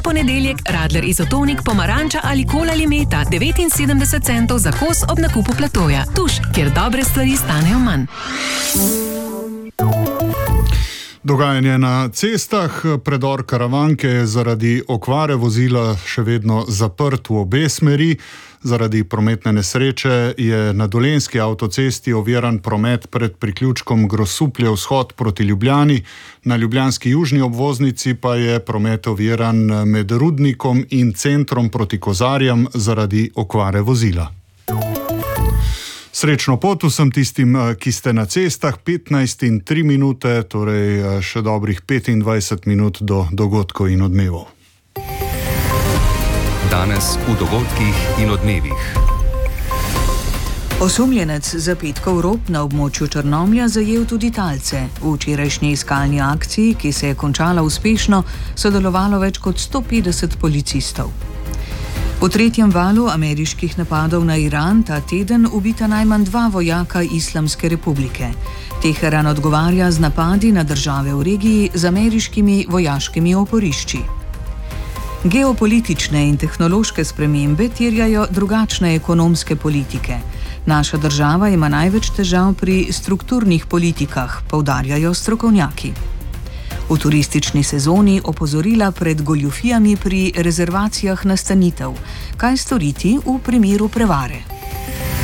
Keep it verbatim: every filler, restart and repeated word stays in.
Ponedeljek Radler Izotonik pomaranča ali kola limeta devetinsedemdeset centov za kos ob nakupu platoja. Tuš, kjer dobre stvari stanejo manj. Dogajanje na cestah, predor Karavanke je zaradi okvare vozila še vedno zaprt v obe smeri. Zaradi prometne nesreče je na Dolenjski avtocesti oviran promet pred priključkom Grosuplje vzhod proti Ljubljani. Na ljubljanski južni obvoznici pa je promet oviran med Rudnikom in centrom proti Kozarjam zaradi okvare vozila. Srečno pot vsem tistim, ki ste na cestah, petnajst in tri minute, torej še dobrih petindvajset minut do dogodkov in odmevov. Danes v dogodkih in odmevih. Osumljenec za petkov rop na območju Črnomlja zajel tudi talce. V včerajšnji iskalni akciji, ki se je končala uspešno, sodelovalo več kot sto petdeset policistov. V tretjem valu ameriških napadov na Iran ta teden ubita najmanj dva vojaka Islamske republike. Teheran odgovarja z napadi na države v regiji z ameriškimi vojaškimi oporišči. Geopolitične in tehnološke spremembe terjajo drugačne ekonomske politike. Naša država ima največ težav pri strukturnih politikah, poudarjajo strokovnjaki. V turistični sezoni opozorila pred goljufijami pri rezervacijah nastanitev. Kaj storiti v primeru prevare?